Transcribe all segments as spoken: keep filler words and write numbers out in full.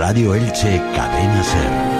Radio Elche, Cadena SER.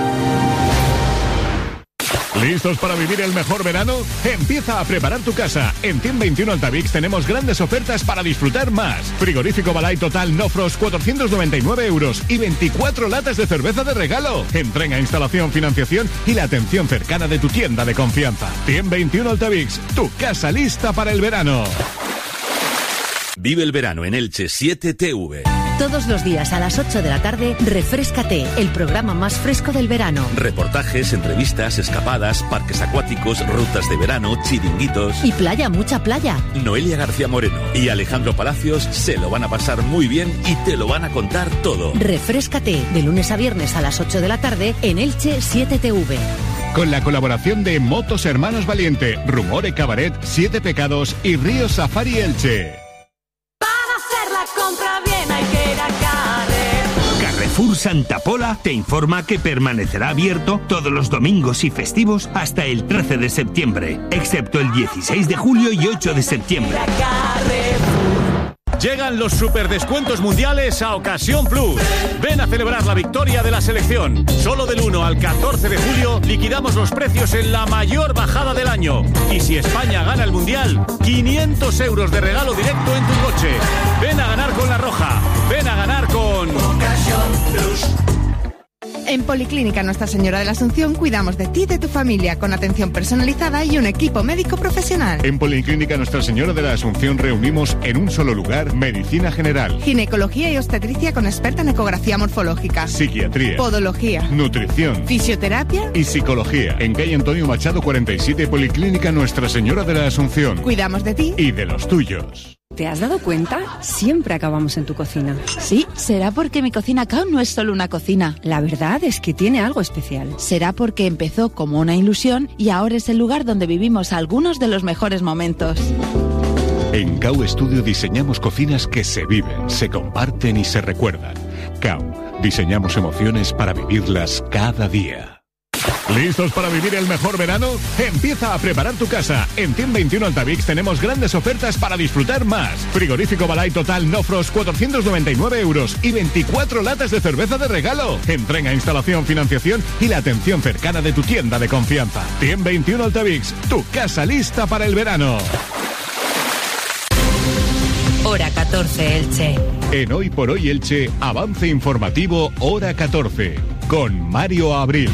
¿Listos para vivir el mejor verano? Empieza a preparar tu casa. En Team veintiuno Altavix tenemos grandes ofertas para disfrutar más. Frigorífico Balay Total No Frost, cuatrocientos noventa y nueve euros y veinticuatro latas de cerveza de regalo. Entrega, instalación, financiación y la atención cercana de tu tienda de confianza. Team veintiuno Altavix, tu casa lista para el verano. Vive el verano en Elche siete T V. Todos los días a las ocho de la tarde, Refréscate, el programa más fresco del verano. Reportajes, entrevistas, escapadas, parques acuáticos, rutas de verano, chiringuitos. Y playa, mucha playa. Noelia García Moreno y Alejandro Palacios se lo van a pasar muy bien y te lo van a contar todo. Refréscate, de lunes a viernes a las ocho de la tarde en Elche siete T V. Con la colaboración de Motos Hermanos Valiente, Rumore Cabaret, Siete Pecados y Río Safari Elche. Compra bien, hay que ir a Carrefour. Carrefour Santa Pola te informa que permanecerá abierto todos los domingos y festivos hasta el trece de septiembre, excepto el dieciséis de julio y ocho de septiembre. Llegan los superdescuentos mundiales a Ocasión Plus. Ven a celebrar la victoria de la selección. Solo del uno al catorce de julio liquidamos los precios en la mayor bajada del año. Y si España gana el mundial, quinientos euros de regalo directo en tu coche. Ven a ganar con La Roja. Ven a ganar con Ocasión Plus. En Policlínica Nuestra Señora de la Asunción cuidamos de ti y de tu familia con atención personalizada y un equipo médico profesional. En Policlínica Nuestra Señora de la Asunción reunimos en un solo lugar medicina general, ginecología y obstetricia con experta en ecografía morfológica, psiquiatría, podología, nutrición, fisioterapia y psicología. En calle Antonio Machado cuarenta y siete, Policlínica Nuestra Señora de la Asunción. Cuidamos de ti y de los tuyos. ¿Te has dado cuenta? Siempre acabamos en tu cocina. Sí, será porque mi Cocina Cao no es solo una cocina. La verdad es que tiene algo especial. Será porque empezó como una ilusión y ahora es el lugar donde vivimos algunos de los mejores momentos. En Cao Studio diseñamos cocinas que se viven, se comparten y se recuerdan. Cao, diseñamos emociones para vivirlas cada día. ¿Listos para vivir el mejor verano? Empieza a preparar tu casa. En Team veintiuno Altavix tenemos grandes ofertas para disfrutar más. Frigorífico Balay Total No Frost, cuatrocientos noventa y nueve euros y veinticuatro latas de cerveza de regalo. Entrega, instalación, financiación y la atención cercana de tu tienda de confianza. Team veintiuno Altavix, tu casa lista para el verano. Hora catorce Elche. En Hoy por Hoy Elche, avance informativo Hora catorce, con Mario Abril.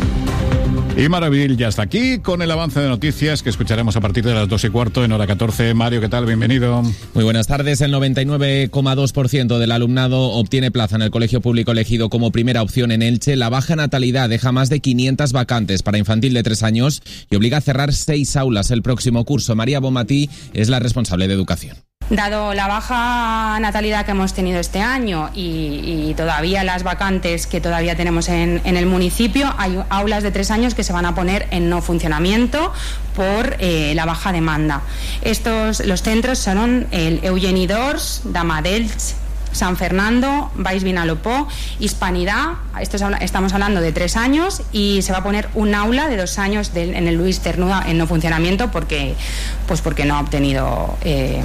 Y Maravilloso ya está aquí con el avance de noticias que escucharemos a partir de las dos y cuarto en Hora catorce. Mario, ¿qué tal? Bienvenido. Muy buenas tardes. El noventa y nueve coma dos por ciento del alumnado obtiene plaza en el colegio público elegido como primera opción en Elche. La baja natalidad deja más de quinientas vacantes para infantil de tres años y obliga a cerrar seis aulas el próximo curso. María Bonmatí es la responsable de educación. Dado la baja natalidad que hemos tenido este año y, y todavía las vacantes que todavía tenemos en, en el municipio, hay aulas de tres años que se van a poner en no funcionamiento por eh, la baja demanda. Estos, los centros son el Eugeni d'Ors, Dama d'Elx, San Fernando, Baix Vinalopó, Hispanidad. Esto es, estamos hablando de tres años y se va a poner un aula de dos años de, en el Luis Cernuda en no funcionamiento porque, pues porque no ha obtenido eh,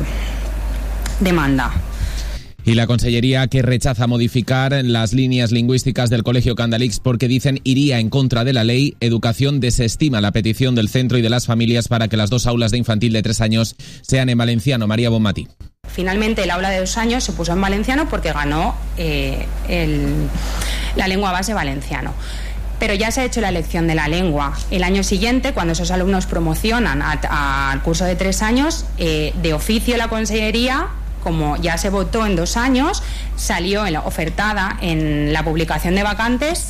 demanda. Y la Consellería que rechaza modificar las líneas lingüísticas del Colegio Candalix porque dicen iría en contra de la ley. Educación desestima la petición del centro y de las familias para que las dos aulas de infantil de tres años sean en valenciano. María Bonmatí. Finalmente el aula de dos años se puso en valenciano porque ganó eh, el, la lengua base valenciano. Pero ya se ha hecho la elección de la lengua. El año siguiente, cuando esos alumnos promocionan al curso de tres años, eh, de oficio la Consellería, como ya se votó en dos años, salió en la, ofertada en la publicación de vacantes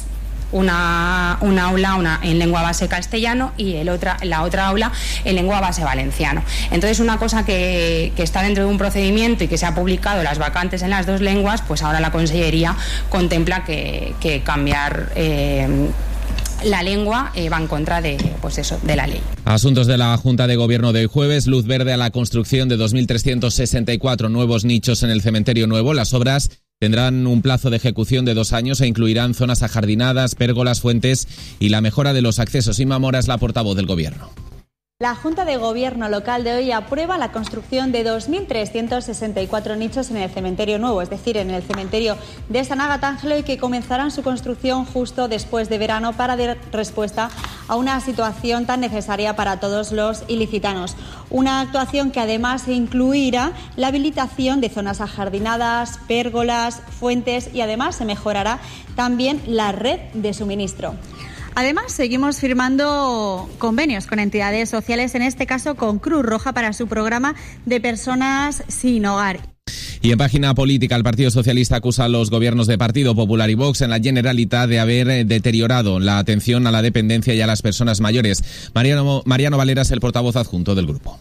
una, una aula una, en lengua base castellano y el otra, la otra aula en lengua base valenciano. Entonces, una cosa que, que está dentro de un procedimiento y que se ha publicado las vacantes en las dos lenguas, pues ahora la Consellería contempla que, que cambiar eh, la lengua eh, va en contra de, pues eso, de la ley. Asuntos de la Junta de Gobierno de hoy jueves. Luz verde a la construcción de dos mil trescientos sesenta y cuatro nuevos nichos en el cementerio nuevo. Las obras tendrán un plazo de ejecución de dos años e incluirán zonas ajardinadas, pérgolas, fuentes y la mejora de los accesos. Inma Mora es la portavoz del Gobierno. La Junta de Gobierno local de hoy aprueba la construcción de dos mil trescientos sesenta y cuatro nichos en el cementerio nuevo, es decir, en el cementerio de San Agatángelo, y que comenzarán su construcción justo después de verano para dar respuesta a una situación tan necesaria para todos los ilicitanos. Una actuación que además incluirá la habilitación de zonas ajardinadas, pérgolas, fuentes, y además se mejorará también la red de suministro. Además, seguimos firmando convenios con entidades sociales, en este caso con Cruz Roja, para su programa de personas sin hogar. Y en página política, el Partido Socialista acusa a los gobiernos de Partido Popular y Vox en la Generalitat de haber deteriorado la atención a la dependencia y a las personas mayores. Mariano, Mariano Valera es el portavoz adjunto del grupo.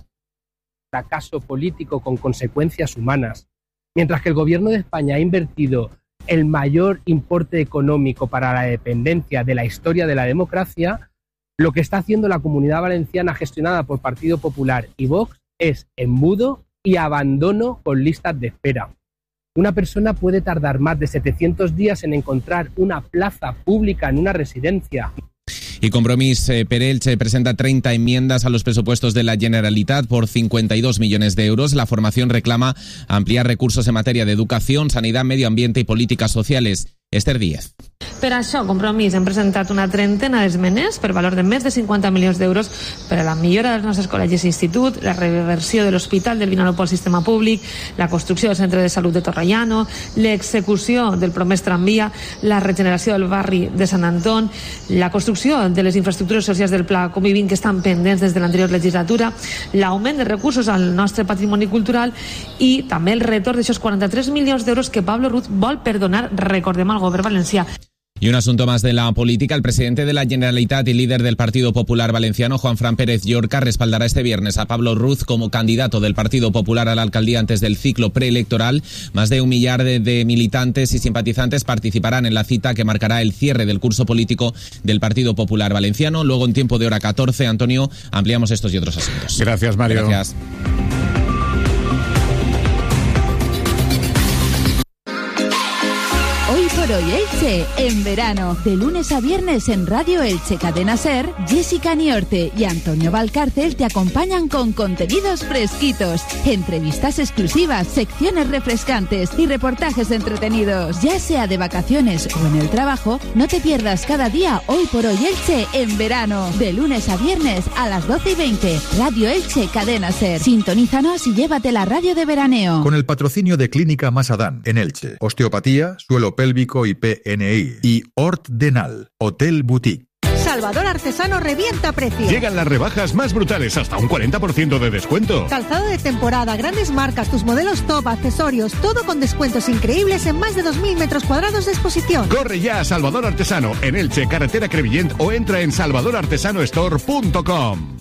Fracaso político con consecuencias humanas. Mientras que el gobierno de España ha invertido el mayor importe económico para la dependencia de la historia de la democracia, lo que está haciendo la Comunidad Valenciana, gestionada por Partido Popular y Vox, es embudo y abandono con listas de espera. Una persona puede tardar más de setecientos días en encontrar una plaza pública en una residencia. Y Compromís eh, per Elche presenta treinta enmiendas a los presupuestos de la Generalitat por cincuenta y dos millones de euros. La formación reclama ampliar recursos en materia de educación, sanidad, medio ambiente y políticas sociales. Esther Díez. Per això, Compromís hem presentat una trentena d'esmenes per valor de més de cinquanta milions d'euros per a la millora dels nostres col·legis i institut, la reversió de l'Hospital del Vinalopó al sistema públic, la construcció del Centre de Salut de Torrellano, l'execució del promès tramvia, la regeneració del barri de Sant Anton, la construcció de les infraestructures socials del Pla Convivint que estan pendents des de l'anterior legislatura, l'augment de recursos al nostre patrimoni cultural i també el retorn d'aixòs quaranta-tres milions d'euros que Pablo Ruz vol perdonar, recordem, al govern valencià. Y un asunto más de la política. El presidente de la Generalitat y líder del Partido Popular Valenciano, Juanfran Pérez Llorca, respaldará este viernes a Pablo Ruz como candidato del Partido Popular a la alcaldía antes del ciclo preelectoral. Más de un millar de, de militantes y simpatizantes participarán en la cita que marcará el cierre del curso político del Partido Popular Valenciano. Luego, en tiempo de hora catorce, Antonio, ampliamos estos y otros asuntos. Gracias, Mario. Gracias. Hoy por hoy Elche, en verano, de lunes a viernes en Radio Elche Cadena Ser, Jessica Niorte y Antonio Valcárcel te acompañan con contenidos fresquitos, entrevistas exclusivas, secciones refrescantes y reportajes entretenidos. Ya sea de vacaciones o en el trabajo, no te pierdas cada día Hoy por hoy Elche en verano, de lunes a viernes a las doce y veinte, Radio Elche Cadena Ser. Sintonízanos y llévate la radio de veraneo. Con el patrocinio de Clínica Masadán en Elche, osteopatía, suelo pélvico y P N I, y Hort Denal, Hotel Boutique. Salvador Artesano revienta precios. Llegan las rebajas más brutales, hasta un cuarenta por ciento de descuento. Calzado de temporada, grandes marcas, tus modelos top, accesorios, todo con descuentos increíbles en más de dos mil metros cuadrados de exposición. Corre ya a Salvador Artesano, en Elche, carretera Crevillent, o entra en salvador artesano store punto com.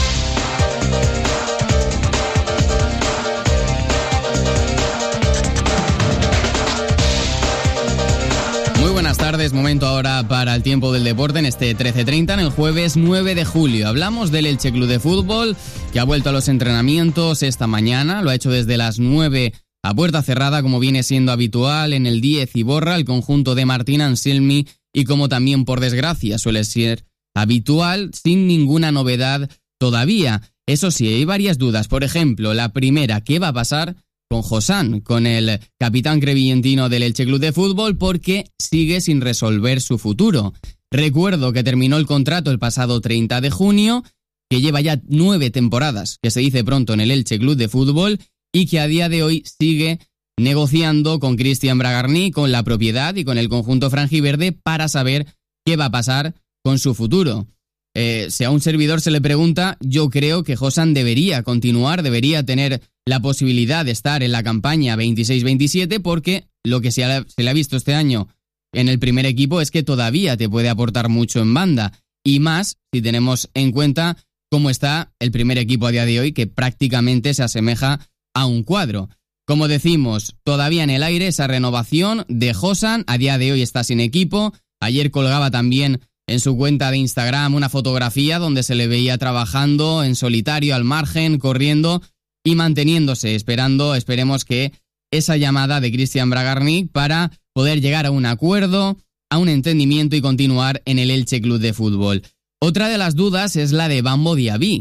Muy buenas tardes, momento ahora para el tiempo del deporte en este trece treinta, en el jueves nueve de julio. Hablamos del Elche Club de Fútbol, que ha vuelto a los entrenamientos esta mañana, lo ha hecho desde las nueve a puerta cerrada, como viene siendo habitual en el diez Iborra, el conjunto de Martín Anselmi, y como también por desgracia suele ser habitual, sin ninguna novedad todavía. Eso sí, hay varias dudas. Por ejemplo, la primera, ¿qué va a pasar con Josán, con el capitán crevillentino del Elche Club de Fútbol, porque sigue sin resolver su futuro? Recuerdo que terminó el contrato el pasado treinta de junio, que lleva ya nueve temporadas, que se dice pronto, en el Elche Club de Fútbol, y que a día de hoy sigue negociando con Cristian Bragarni, con la propiedad y con el conjunto franjiverde, para saber qué va a pasar con su futuro. Eh, si a un servidor se le pregunta, yo creo que Josán debería continuar, debería tener la posibilidad de estar en la campaña veintiséis veintisiete, porque lo que se, ha, se le ha visto este año en el primer equipo es que todavía te puede aportar mucho en banda, y más si tenemos en cuenta cómo está el primer equipo a día de hoy, que prácticamente se asemeja a un cuadro. Como decimos, todavía en el aire esa renovación de Josán, a día de hoy está sin equipo. Ayer colgaba también en su cuenta de Instagram una fotografía donde se le veía trabajando en solitario, al margen, corriendo y manteniéndose, esperando, esperemos que esa llamada de Cristian Bragarni para poder llegar a un acuerdo, a un entendimiento y continuar en el Elche Club de Fútbol. Otra de las dudas es la de Bambo Diaby,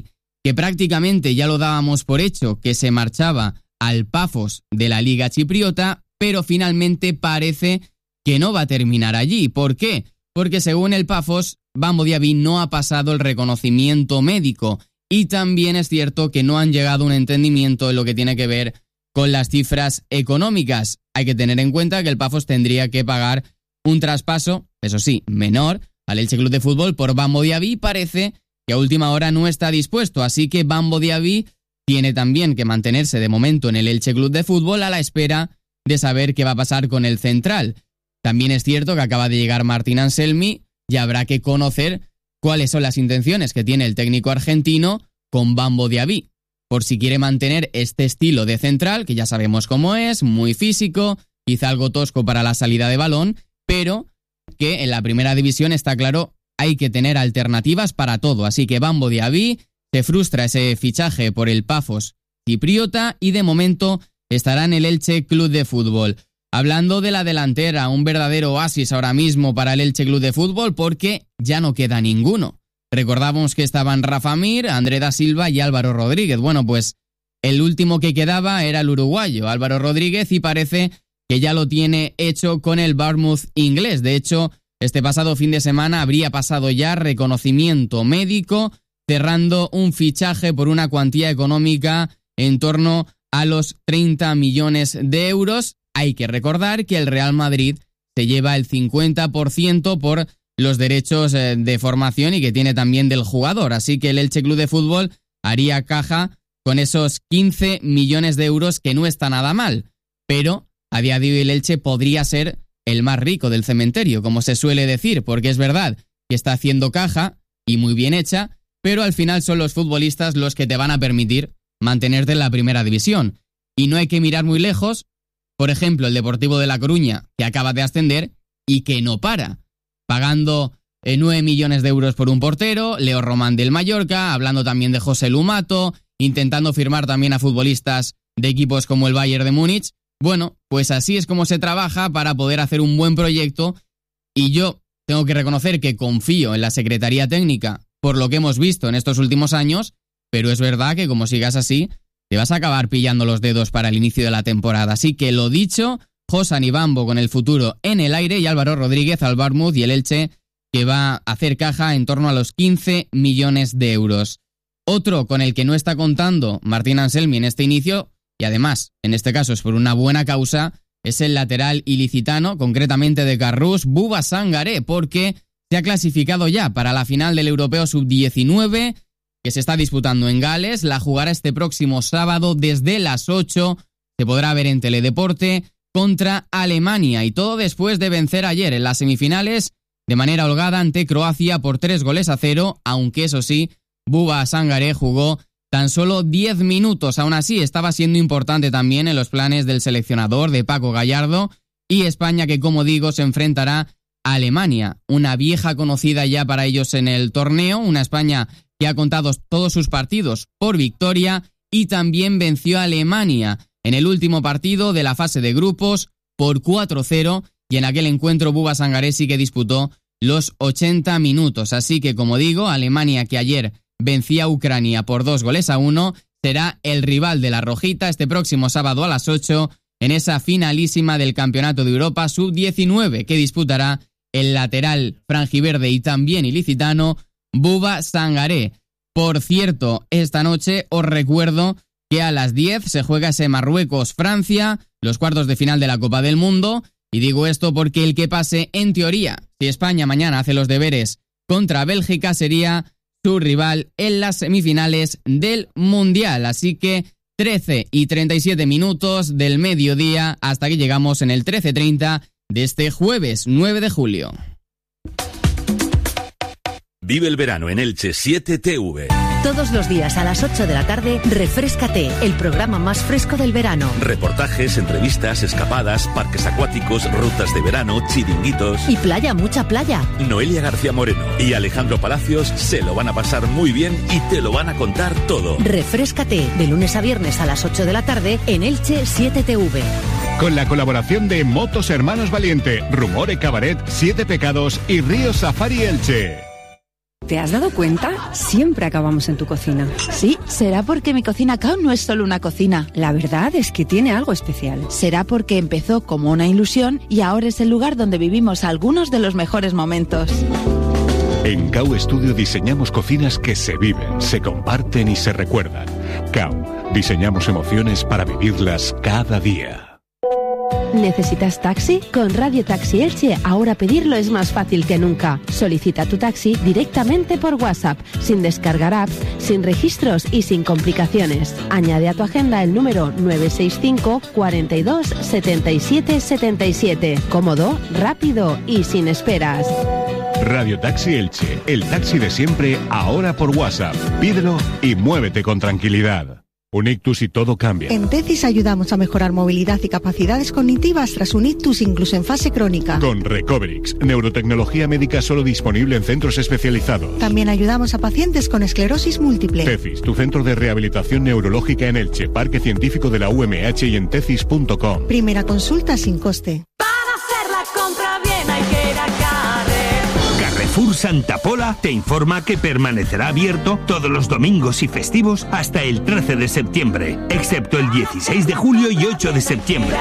que prácticamente ya lo dábamos por hecho, que se marchaba al Pafos de la Liga Chipriota, pero finalmente parece que no va a terminar allí. ¿Por qué? Porque según el Pafos, Bambo Diaby no ha pasado el reconocimiento médico y también es cierto que no han llegado a un entendimiento en lo que tiene que ver con las cifras económicas. Hay que tener en cuenta que el Pafos tendría que pagar un traspaso, eso sí, menor, al Elche Club de Fútbol por Bambo Diaby y parece que a última hora no está dispuesto, así que Bambo Diaby tiene también que mantenerse de momento en el Elche Club de Fútbol a la espera de saber qué va a pasar con el central. También es cierto que acaba de llegar Martín Anselmi y habrá que conocer cuáles son las intenciones que tiene el técnico argentino con Bambo Diaby, por si quiere mantener este estilo de central, que ya sabemos cómo es, muy físico, quizá algo tosco para la salida de balón, pero que en la primera división está claro, hay que tener alternativas para todo, así que Bambo Diaby se frustra ese fichaje por el Pafos chipriota y de momento estará en el Elche Club de Fútbol. Hablando de la delantera, un verdadero oasis ahora mismo para el Elche Club de Fútbol porque ya no queda ninguno. Recordamos que estaban Rafa Mir, André da Silva y Álvaro Rodríguez. Bueno, pues el último que quedaba era el uruguayo, Álvaro Rodríguez, y parece que ya lo tiene hecho con el Bournemouth inglés. De hecho, este pasado fin de semana habría pasado ya reconocimiento médico, cerrando un fichaje por una cuantía económica en torno a los treinta millones de euros. Hay que recordar que el Real Madrid se lleva el cincuenta por ciento por los derechos de formación y que tiene también del jugador. Así que el Elche Club de Fútbol haría caja con esos quince millones de euros, que no está nada mal. Pero a día de hoy el Elche podría ser el más rico del cementerio, como se suele decir, porque es verdad que está haciendo caja y muy bien hecha, pero al final son los futbolistas los que te van a permitir mantenerte en la primera división. Y no hay que mirar muy lejos. Por ejemplo, el Deportivo de La Coruña, que acaba de ascender y que no para, pagando eh, nueve millones de euros por un portero, Leo Román del Mallorca, hablando también de José Lumato, intentando firmar también a futbolistas de equipos como el Bayern de Múnich. Bueno, pues así es como se trabaja para poder hacer un buen proyecto, y yo tengo que reconocer que confío en la Secretaría Técnica por lo que hemos visto en estos últimos años, pero es verdad que como sigas así, te vas a acabar pillando los dedos para el inicio de la temporada. Así que lo dicho, Josan y Bambo con el futuro en el aire y Álvaro Rodríguez al Bournemouth y el Elche, que va a hacer caja en torno a los quince millones de euros. Otro con el que no está contando Martín Anselmi en este inicio, y además en este caso es por una buena causa, es el lateral ilicitano, concretamente de Carrús, Buba Sangaré, porque se ha clasificado ya para la final del Europeo sub diecinueve, que se está disputando en Gales. La jugará este próximo sábado desde las ocho, se podrá ver en Teledeporte, contra Alemania, y todo después de vencer ayer en las semifinales de manera holgada ante Croacia por tres goles a cero, aunque eso sí, Buba Sangaré jugó tan solo diez minutos. Aún así estaba siendo importante también en los planes del seleccionador de Paco Gallardo, y España, que como digo se enfrentará a Alemania, una vieja conocida ya para ellos en el torneo, una España que ha contado todos sus partidos por victoria y también venció a Alemania en el último partido de la fase de grupos por cuatro cero, y en aquel encuentro Buba Sangaré sí que disputó los ochenta minutos. Así que, como digo, Alemania, que ayer vencía a Ucrania por dos goles a uno, será el rival de la Rojita este próximo sábado a las ocho en esa finalísima del Campeonato de Europa sub diecinueve que disputará el lateral franjiverde y también ilicitano Buba Sangaré. Por cierto, esta noche os recuerdo que a las diez se juega ese Marruecos-Francia, los cuartos de final de la Copa del Mundo, y digo esto porque el que pase, en teoría, si España mañana hace los deberes contra Bélgica, sería su rival en las semifinales del Mundial. Así que trece y treinta y siete minutos del mediodía, hasta que llegamos en el trece treinta de este jueves nueve de julio. Vive el verano en Elche siete T V. Todos los días a las ocho de la tarde, Refréscate, el programa más fresco del verano. Reportajes, entrevistas, escapadas, parques acuáticos, rutas de verano, chiringuitos. Y playa, mucha playa. Noelia García Moreno y Alejandro Palacios se lo van a pasar muy bien y te lo van a contar todo. Refréscate, de lunes a viernes a las ocho de la tarde en Elche siete T V. Con la colaboración de Motos Hermanos Valiente, Rumore Cabaret, Siete Pecados y Río Safari Elche. ¿Te has dado cuenta? Siempre acabamos en tu cocina. Sí, será porque mi cocina Kao no es solo una cocina. La verdad es que tiene algo especial. Será porque empezó como una ilusión y ahora es el lugar donde vivimos algunos de los mejores momentos. En Cao Studio diseñamos cocinas que se viven, se comparten y se recuerdan. Cao, diseñamos emociones para vivirlas cada día. ¿Necesitas taxi? Con Radio Taxi Elche ahora pedirlo es más fácil que nunca. Solicita tu taxi directamente por WhatsApp, sin descargar apps, sin registros y sin complicaciones. Añade a tu agenda el número nueve seis cinco, cuarenta y dos, setenta y siete, setenta y siete. Cómodo, rápido y sin esperas. Radio Taxi Elche, el taxi de siempre, ahora por WhatsApp. Pídelo y muévete con tranquilidad. Un ictus y todo cambia. En Tecis ayudamos a mejorar movilidad y capacidades cognitivas tras un ictus incluso en fase crónica. Con Recoverix, neurotecnología médica solo disponible en centros especializados. También ayudamos a pacientes con esclerosis múltiple. Tecis, tu centro de rehabilitación neurológica en Elche, Parque Científico de la U M H y en tecis punto com. Primera consulta sin coste. Para hacer la compra bien hay que ir a Carrefour. Carrefour Santa Pola te informa que permanecerá abierto todos los domingos y festivos hasta el trece de septiembre, excepto el dieciséis de julio y ocho de septiembre.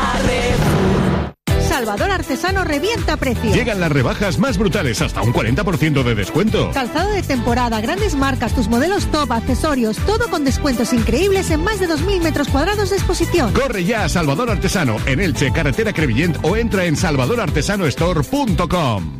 Salvador Artesano revienta precios. Llegan las rebajas más brutales, hasta un cuarenta por ciento de descuento. Calzado de temporada, grandes marcas, tus modelos top, accesorios, todo con descuentos increíbles en más de dos mil metros cuadrados de exposición. Corre ya a Salvador Artesano, en Elche, carretera Crevillent, o entra en salvador artesano store punto com.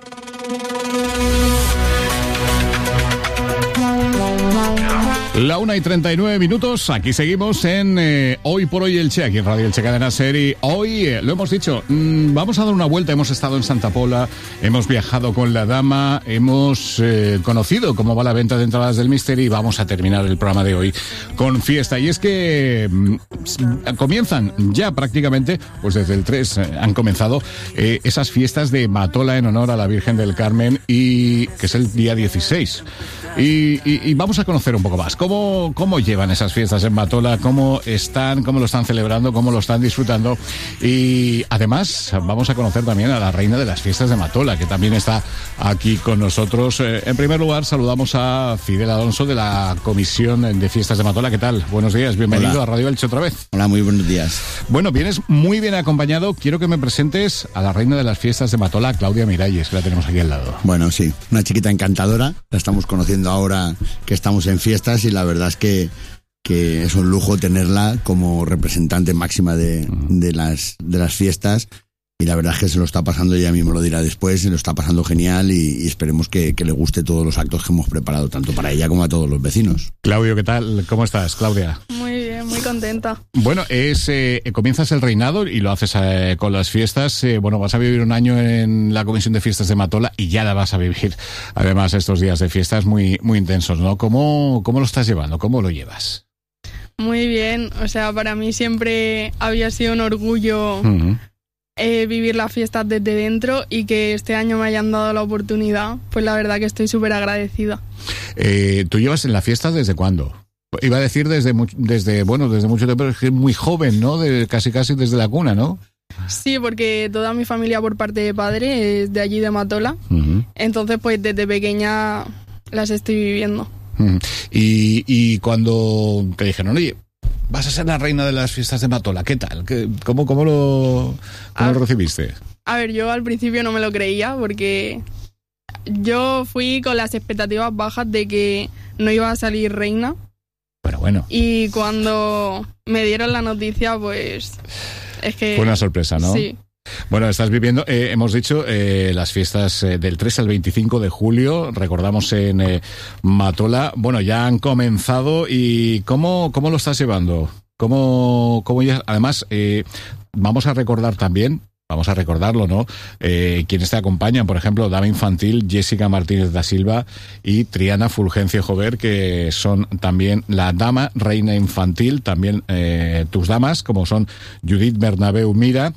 La una y treinta y nueve minutos, aquí seguimos en eh, Hoy por Hoy Elche, aquí en Radio Elche Cadena Ser, y hoy, eh, lo hemos dicho, mmm, vamos a dar una vuelta. Hemos estado en Santa Pola, hemos viajado con la dama, hemos eh, conocido cómo va la venta de entradas del Míster y vamos a terminar el programa de hoy con fiesta. Y es que mmm, comienzan ya prácticamente, pues desde el tres eh, han comenzado eh, esas fiestas de Matola en honor a la Virgen del Carmen, y que es el día dieciséis. Y, y, y vamos a conocer un poco más cómo, cómo llevan esas fiestas en Matola, cómo están, cómo lo están celebrando, cómo lo están disfrutando. Y además vamos a conocer también a la reina de las fiestas de Matola, que también está aquí con nosotros. Eh, en primer lugar, saludamos a Fidel Alonso de la Comisión de Fiestas de Matola. ¿Qué tal? Buenos días, bienvenido. Hola. A Radio Elche otra vez. Hola, muy buenos días. Bueno, vienes muy bien acompañado. Quiero que me presentes a la reina de las fiestas de Matola, Claudia Miralles, que la tenemos aquí al lado. Bueno, sí, una chiquita encantadora. La estamos conociendo ahora que estamos en fiestas, y la verdad es que, que es un lujo tenerla como representante máxima de, de, las, de las fiestas, y la verdad es que se lo está pasando, ella mismo lo dirá después, se lo está pasando genial, y, y esperemos que, que le guste todos los actos que hemos preparado, tanto para ella como a todos los vecinos. Claudio, ¿qué tal? ¿Cómo estás, Claudia? Muy bien, muy contenta. Bueno, es eh, comienzas el reinado y lo haces eh, con las fiestas. Eh, bueno, vas a vivir un año en la Comisión de Fiestas de Matola y ya la vas a vivir, además, estos días de fiestas muy, muy intensos, ¿no? ¿Cómo, cómo lo estás llevando? ¿Cómo lo llevas? Muy bien, o sea, para mí siempre había sido un orgullo uh-huh. eh, vivir las fiestas desde dentro, y que este año me hayan dado la oportunidad, pues la verdad que estoy súper agradecida. Eh, ¿Tú llevas en la fiesta desde cuándo? Iba a decir desde, desde bueno, desde mucho tiempo, pero es que muy joven, ¿no? De, casi casi desde la cuna, ¿no? Sí, porque toda mi familia por parte de padre es de allí, de Matola. Uh-huh. Entonces, pues desde pequeña las estoy viviendo. Uh-huh. Y, y cuando te dijeron, oye, vas a ser la reina de las fiestas de Matola, ¿qué tal? ¿Qué, cómo, ¿Cómo lo, cómo lo recibiste? A ver, yo al principio no me lo creía, porque yo fui con las expectativas bajas de que no iba a salir reina. Pero bueno. Y cuando me dieron la noticia, pues es que... Fue una sorpresa, ¿no? Sí. Bueno, estás viviendo, eh, hemos dicho, eh, las fiestas eh, del tres al veinticinco de julio, recordamos en eh, Matola. Bueno, ya han comenzado, y ¿cómo, cómo lo estás llevando? ¿Cómo, cómo ya? Además, eh, vamos a recordar también, vamos a recordarlo, ¿no? Eh, quienes te acompañan, por ejemplo, Dama Infantil, Jessica Martínez da Silva y Triana Fulgencio Jover, que son también la dama reina infantil, también eh, tus damas, como son Judith Bernabeu Mira.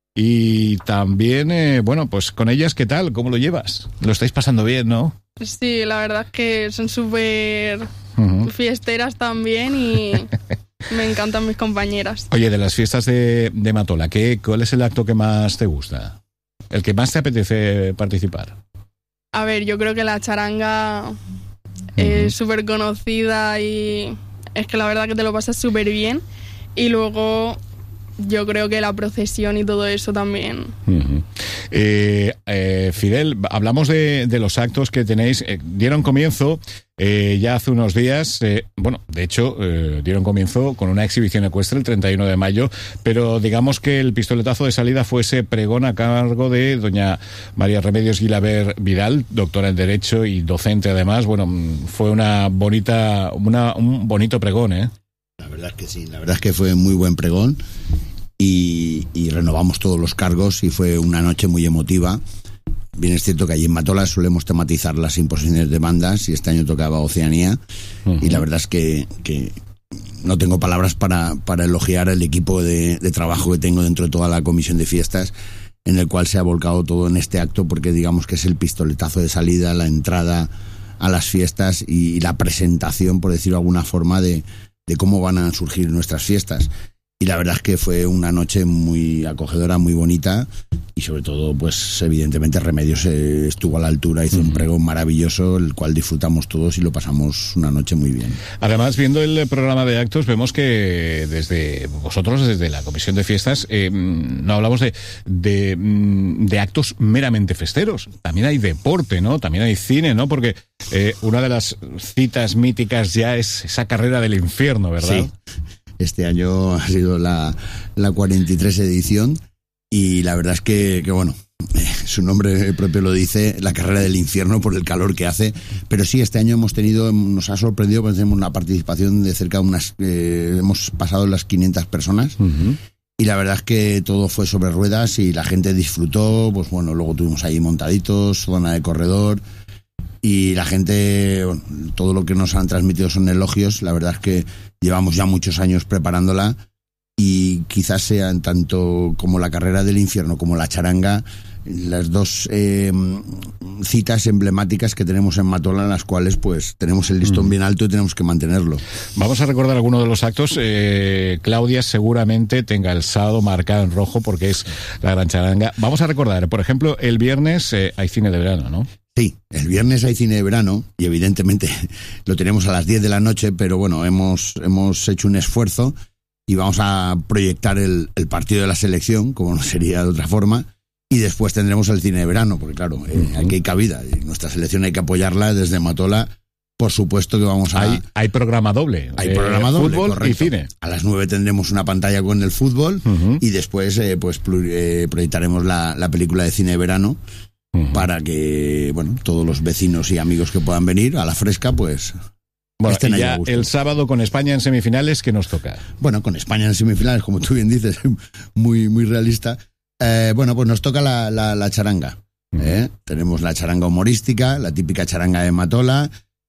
Y también, eh, bueno, pues con ellas, ¿qué tal? ¿Cómo lo llevas? Lo estáis pasando bien, ¿no? Sí, la verdad es que son súper uh-huh. fiesteras también, y me encantan mis compañeras. Oye, de las fiestas de, de Matola, ¿qué, ¿cuál es el acto que más te gusta? ¿El que más te apetece participar? A ver, yo creo que la charanga uh-huh. es súper conocida y es que la verdad que te lo pasas súper bien. Y luego yo creo que la procesión y todo eso también. Uh-huh. Eh, eh, Fidel, hablamos de, de los actos que tenéis. Eh, dieron comienzo eh, ya hace unos días, eh, bueno, de hecho, eh, dieron comienzo con una exhibición ecuestre el treinta y uno de mayo, pero digamos que el pistoletazo de salida fue ese pregón a cargo de doña María Remedios Guilaber Vidal, doctora en Derecho y docente además. Bueno, fue una bonita, una, un bonito pregón, ¿eh? La verdad es que sí, la verdad es que fue muy buen pregón y, y renovamos todos los cargos y fue una noche muy emotiva. Bien es cierto que allí en Matola solemos tematizar las imposiciones de bandas y este año tocaba Oceanía uh-huh. y la verdad es que, que no tengo palabras para, para elogiar el equipo de, de trabajo que tengo dentro de toda la comisión de fiestas, en el cual se ha volcado todo en este acto porque digamos que es el pistoletazo de salida, la entrada a las fiestas y, y la presentación, por decirlo de alguna forma, de de cómo van a surgir nuestras fiestas. Y la verdad es que fue una noche muy acogedora, muy bonita y sobre todo, pues evidentemente Remedios eh, estuvo a la altura, hizo uh-huh. un pregón maravilloso, el cual disfrutamos todos y lo pasamos una noche muy bien. Además, viendo el programa de actos, vemos que desde vosotros, desde la Comisión de Fiestas, eh, no hablamos de, de, de actos meramente festeros. También hay deporte, ¿no? También hay cine, ¿no? Porque eh, una de las citas míticas ya es esa carrera del infierno, ¿verdad? Sí. Este año ha sido la, la cuarenta y tres edición y la verdad es que, que bueno, eh, su nombre propio lo dice, la carrera del infierno por el calor que hace, pero sí, este año hemos tenido, nos ha sorprendido porque tenemos una participación de cerca de unas, eh, hemos pasado las quinientas personas uh-huh. y la verdad es que todo fue sobre ruedas y la gente disfrutó, pues bueno, luego tuvimos ahí montaditos, zona de corredor. Y la gente, bueno, todo lo que nos han transmitido son elogios. La verdad es que llevamos ya muchos años preparándola y quizás sean tanto como la carrera del infierno como la charanga las dos eh, citas emblemáticas que tenemos en Matola, en las cuales pues tenemos el listón mm. bien alto y tenemos que mantenerlo. Vamos a recordar algunos de los actos. Eh, Claudia seguramente tenga el sábado marcado en rojo porque es la gran charanga. Vamos a recordar, por ejemplo, el viernes eh, hay cine de verano, ¿no? Sí, el viernes hay cine de verano y evidentemente lo tenemos a las diez de la noche, pero bueno, hemos, hemos hecho un esfuerzo y vamos a proyectar el, el partido de la selección, como no sería de otra forma, y después tendremos el cine de verano, porque claro, eh, uh-huh. aquí hay cabida, y nuestra selección hay que apoyarla desde Matola. Por supuesto que vamos a... Hay, hay programa doble. Hay eh, programa doble, fútbol correcto. Y cine. A las nueve tendremos una pantalla con el fútbol uh-huh. y después eh, pues eh, proyectaremos la, la película de cine de verano uh-huh. para que, bueno, todos los vecinos y amigos que puedan venir a la fresca, pues... Bueno, y ya el sábado con España en semifinales, ¿qué nos toca? Bueno, con España en semifinales, como tú bien dices, muy, muy realista. Eh, bueno, pues nos toca la, la, la charanga. ¿eh? Uh-huh. Tenemos la charanga humorística, la típica charanga de Matola.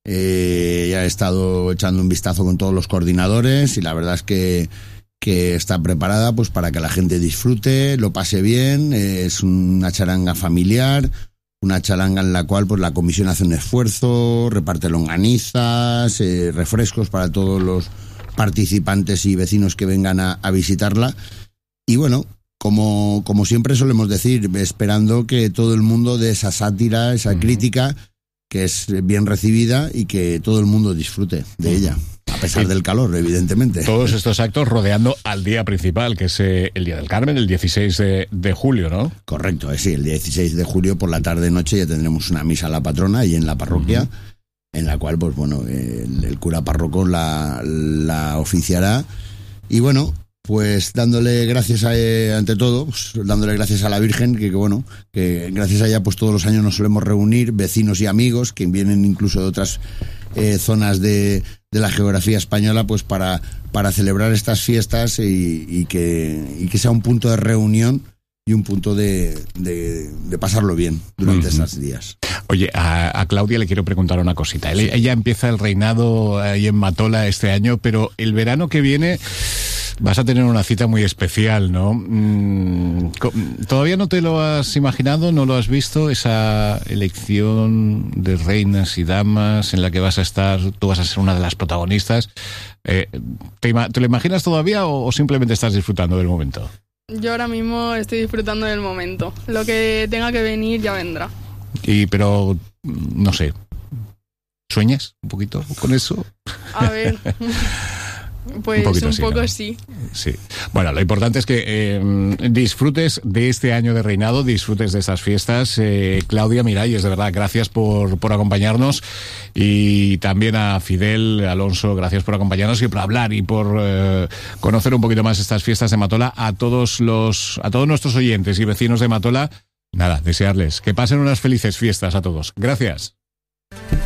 Eh, ya he estado echando un vistazo con todos los coordinadores y la verdad es que, que está preparada pues para que la gente disfrute, lo pase bien. Eh, es una charanga familiar. Una charanga en la cual pues la comisión hace un esfuerzo, reparte longanizas, eh, refrescos para todos los participantes y vecinos que vengan a, a visitarla. Y bueno, como, como siempre solemos decir, esperando que todo el mundo dé esa sátira, esa uh-huh. crítica, que es bien recibida y que todo el mundo disfrute de uh-huh. ella. A pesar sí. del calor, evidentemente. Todos estos actos rodeando al día principal, que es eh, el Día del Carmen, el dieciséis de, de julio, ¿no? Correcto, eh, sí, el dieciséis de julio por la tarde-noche ya tendremos una misa a la patrona ahí en la parroquia, uh-huh. en la cual, pues bueno, el, el cura párroco la, la oficiará. Y bueno, pues dándole gracias a, eh, ante todo, pues, dándole gracias a la Virgen, que, que bueno, que gracias a ella pues todos los años nos solemos reunir, vecinos y amigos, que vienen incluso de otras eh, zonas de, de la geografía española, pues para, para celebrar estas fiestas y, y, que, y que sea un punto de reunión y un punto de, de, de pasarlo bien durante uh-huh. estos días. Oye, a, a Claudia le quiero preguntar una cosita. Sí. Ella empieza el reinado ahí en Matola este año, pero el verano que viene... vas a tener una cita muy especial, ¿no? ¿Todavía no te lo has imaginado, no lo has visto, esa elección de reinas y damas en la que vas a estar, tú vas a ser una de las protagonistas? Eh, ¿te, ¿Te lo imaginas todavía o, o simplemente estás disfrutando del momento? Yo ahora mismo estoy disfrutando del momento. Lo que tenga que venir ya vendrá. Y pero no sé, ¿sueñas un poquito con eso? A ver... Pues un, un sí, poco ¿no? sí. Sí. Bueno, lo importante es que eh, disfrutes de este año de reinado, disfrutes de estas fiestas. Eh, Claudia Miralles, de verdad, gracias por, por acompañarnos. Y también a Fidel Alonso, gracias por acompañarnos y por hablar y por eh, conocer un poquito más estas fiestas de Matola. A todos los, a todos nuestros oyentes y vecinos de Matola, nada, desearles que pasen unas felices fiestas a todos. Gracias.